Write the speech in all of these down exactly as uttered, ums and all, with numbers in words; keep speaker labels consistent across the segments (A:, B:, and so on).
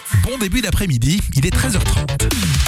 A: Bon début d'après-midi, il est treize heures trente.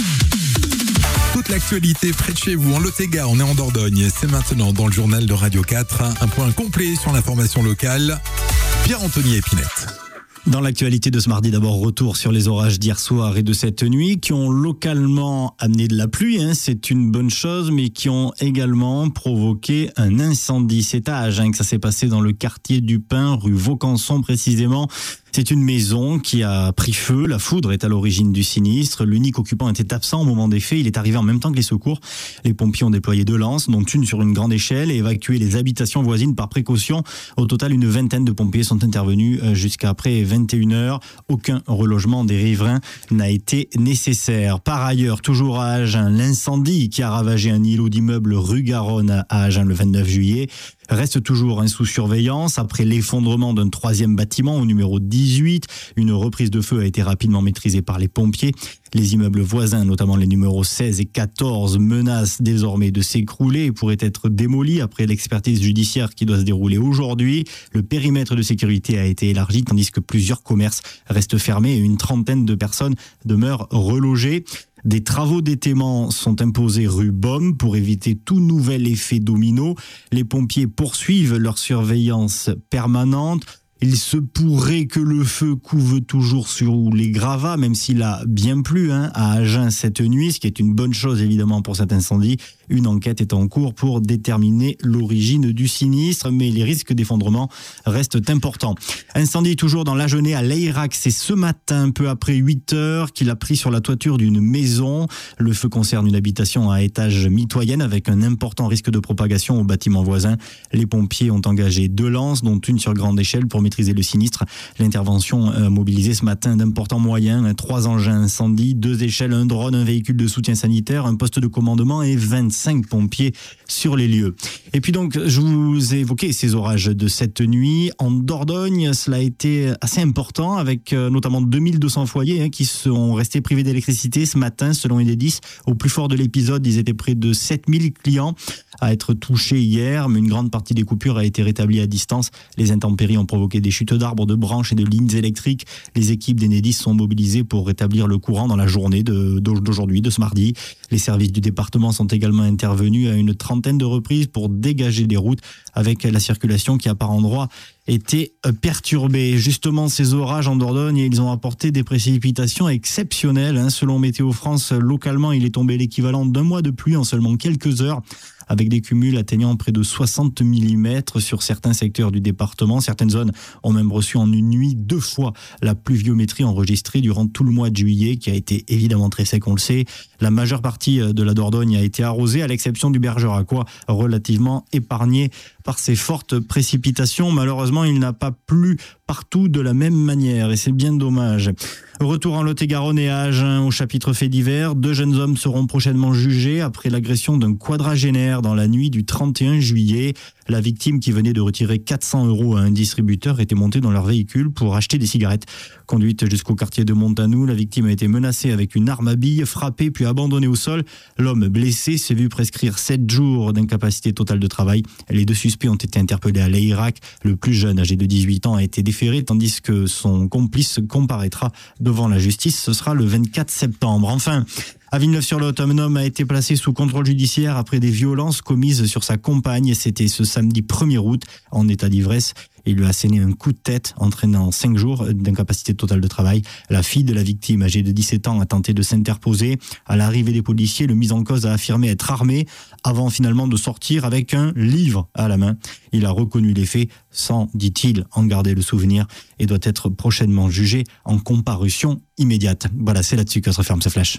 A: Toute l'actualité près de chez vous, en Lot-et-Garonne, on est en Dordogne. C'est maintenant dans le journal de Radio quatre, un point complet sur l'information locale. Pierre-Anthony Épinette.
B: Dans l'actualité de ce mardi, d'abord retour sur les orages d'hier soir et de cette nuit qui ont localement amené de la pluie, hein, c'est une bonne chose, mais qui ont également provoqué un incendie. C'est à Agen que ça s'est passé dans le quartier du Pin, rue Vaucanson précisément. C'est une maison qui a pris feu. La foudre est à l'origine du sinistre. L'unique occupant était absent au moment des faits. Il est arrivé en même temps que les secours. Les pompiers ont déployé deux lances, dont une sur une grande échelle, et évacué les habitations voisines par précaution. Au total, une vingtaine de pompiers sont intervenus jusqu'à après vingt et une heures. Aucun relogement des riverains n'a été nécessaire. Par ailleurs, toujours à Agen, l'incendie qui a ravagé un îlot d'immeubles rue Garonne à Agen le vingt-neuf juillet reste toujours hein, sous surveillance. Après l'effondrement d'un troisième bâtiment au numéro dix-huit, une reprise de feu a été rapidement maîtrisée par les pompiers. Les immeubles voisins, notamment les numéros seize et quatorze, menacent désormais de s'écrouler et pourraient être démolis après l'expertise judiciaire qui doit se dérouler aujourd'hui. Le périmètre de sécurité a été élargi tandis que plusieurs commerces restent fermés et une trentaine de personnes demeurent relogées. Des travaux d'étaiement sont imposés rue Baume pour éviter tout nouvel effet domino. Les pompiers poursuivent leur surveillance permanente. Il se pourrait que le feu couve toujours sur les gravats, même s'il a bien plu hein, à Agen cette nuit, ce qui est une bonne chose évidemment pour cet incendie. Une enquête est en cours pour déterminer l'origine du sinistre, mais les risques d'effondrement restent importants. Incendie toujours dans l'Agenais à Layrac, c'est ce matin, peu après huit heures, qu'il a pris sur la toiture d'une maison. Le feu concerne une habitation à étage mitoyenne avec un important risque de propagation au bâtiment voisin. Les pompiers ont engagé deux lances, dont une sur grande échelle pour maîtriser le sinistre. L'intervention a mobilisé ce matin d'importants moyens, trois engins incendie, deux échelles, un drone, un véhicule de soutien sanitaire, un poste de commandement et vingt-cinq pompiers sur les lieux. Et puis donc, je vous ai évoqué ces orages de cette nuit. En Dordogne, cela a été assez important avec notamment deux mille deux cents foyers hein, qui sont restés privés d'électricité ce matin selon Enedis. Au plus fort de l'épisode, ils étaient près de sept mille clients à être touchés hier, mais une grande partie des coupures a été rétablie à distance. Les intempéries ont provoqué des chutes d'arbres, de branches et de lignes électriques. Les équipes d'Enedis sont mobilisées pour rétablir le courant dans la journée de, d'aujourd'hui, de ce mardi. Les services du département sont également intervenus à une trentaine de reprises pour dégager des routes avec la circulation qui, à par endroits, était perturbée. Justement, ces orages en Dordogne, ils ont apporté des précipitations exceptionnelles. Hein. Selon Météo France, localement, il est tombé l'équivalent d'un mois de pluie en seulement quelques heures, avec des cumuls atteignant près de soixante millimètres sur certains secteurs du département. Certaines zones ont même reçu en une nuit deux fois la pluviométrie enregistrée durant tout le mois de juillet, qui a été évidemment très sec, on le sait. La majeure partie de la Dordogne a été arrosée, à l'exception du Bergeracois, relativement épargné par ces fortes précipitations. Malheureusement, il n'a pas plu partout de la même manière et c'est bien dommage. Retour en Lot-et-Garonne et à Agen au chapitre fait divers. Deux jeunes hommes seront prochainement jugés après l'agression d'un quadragénaire dans la nuit du trente et un juillet. La victime, qui venait de retirer quatre cents euros à un distributeur, était montée dans leur véhicule pour acheter des cigarettes. Conduite jusqu'au quartier de Montanou, la victime a été menacée avec une arme à billes, frappée puis abandonnée au sol. L'homme blessé s'est vu prescrire sept jours d'incapacité totale de travail. Les deux suspects ont été interpellés à Layrac. Le plus jeune, âgé de dix-huit ans, a été déféré, tandis que son complice comparaîtra devant la justice. Ce sera le vingt-quatre septembre. Enfin, à Villeneuve-sur-Lot, un homme a été placé sous contrôle judiciaire après des violences commises sur sa compagne. C'était ce samedi premier août, en état d'ivresse. Il lui a asséné un coup de tête, entraînant cinq jours d'incapacité totale de travail. La fille de la victime, âgée de dix-sept ans, a tenté de s'interposer. À l'arrivée des policiers, le mis en cause a affirmé être armé, avant finalement de sortir avec un livre à la main. Il a reconnu les faits, sans, dit-il, en garder le souvenir, et doit être prochainement jugé en comparution immédiate. Voilà, c'est là-dessus que se referme ce flash.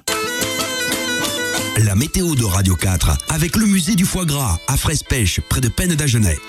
C: La météo de Radio quatre, avec le musée du foie gras à Fraise-Pêche, près de Pennes d'Agenais.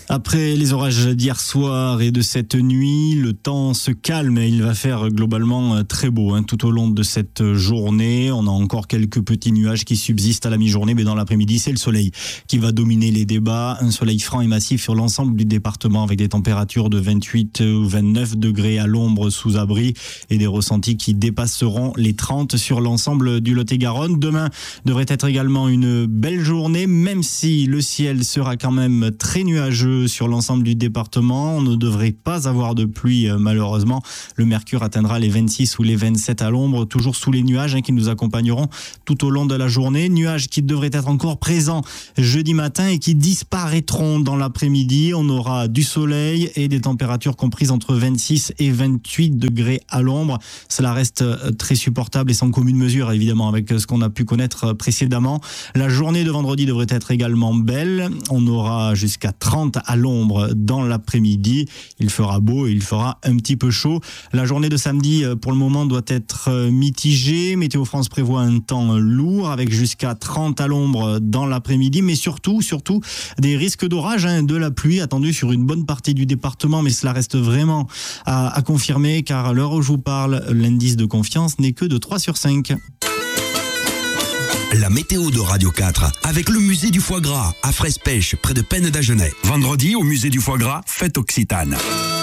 B: Après les orages d'hier soir et de cette nuit, le temps se calme et il va faire globalement très beau hein, tout au long de cette journée. On a encore quelques petits nuages qui subsistent à la mi-journée, mais dans l'après-midi, c'est le soleil qui va dominer les débats. Un soleil franc et massif sur l'ensemble du département avec des températures de vingt-huit ou vingt-neuf degrés à l'ombre sous abri et des ressentis qui dépasseront les trente sur l'ensemble du Lot-et-Garonne. Demain devrait être également une belle journée, même si le ciel sera quand même très nuageux sur l'ensemble du département. On ne devrait pas avoir de pluie malheureusement. Le mercure atteindra les vingt-six ou les vingt-sept à l'ombre, toujours sous les nuages hein, qui nous accompagneront tout au long de la journée. Nuages qui devraient être encore présents jeudi matin et qui disparaîtront dans l'après-midi. On aura du soleil et des températures comprises entre vingt-six et vingt-huit degrés à l'ombre. Cela reste très supportable et sans commune mesure évidemment avec ce qu'on a pu connaître précédemment. La journée de vendredi devrait être également belle. On aura jusqu'à trente à l'ombre dans l'après-midi. Il fera beau et il fera un petit peu chaud. La journée de samedi, pour le moment, doit être mitigée. Météo France prévoit un temps lourd avec jusqu'à trente à l'ombre dans l'après-midi, mais surtout, surtout des risques d'orage, hein, de la pluie attendue sur une bonne partie du département, mais cela reste vraiment à, à confirmer car à l'heure où je vous parle, l'indice de confiance n'est que de trois sur cinq.
C: La météo de Radio quatre avec le musée du foie gras à Fraisse-Pêche près de Pennes d'Agenais. Vendredi au musée du foie gras, fête occitane.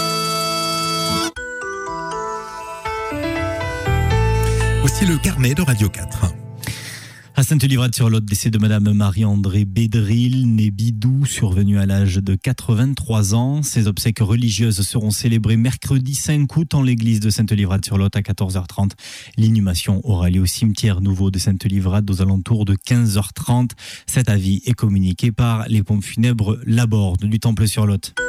A: Voici le carnet de Radio quatre.
B: À Sainte-Livrade-sur-Lot, décès de Madame Marie-André Bédril, née Bidou, survenue à l'âge de quatre-vingt-trois ans. Ses obsèques religieuses seront célébrées mercredi cinq août en l'église de Sainte-Livrade-sur-Lot à quatorze heures trente. L'inhumation aura lieu au cimetière nouveau de Sainte-Livrade aux alentours de quinze heures trente. Cet avis est communiqué par les pompes funèbres Laborde du Temple-sur-Lot.